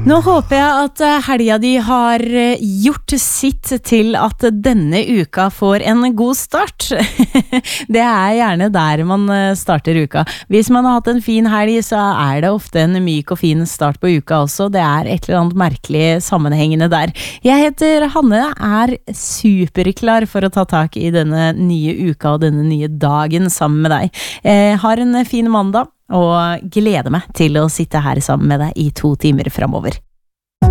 Nå håper jeg at helga di har gjort sitt til at denne uka får en god start. Det gjerne der man starter uka. Hvis man har hatt en fin helg, så det ofte en myk og fin start på uka også. Det et eller annet merkelig sammenhengende der. Jeg heter Hanne, superklar for å ta tak i denne nye uka og denne nye dagen sammen med deg. Har en fin mandag og gleder meg til å sitte her sammen med deg i 2 timer fremover.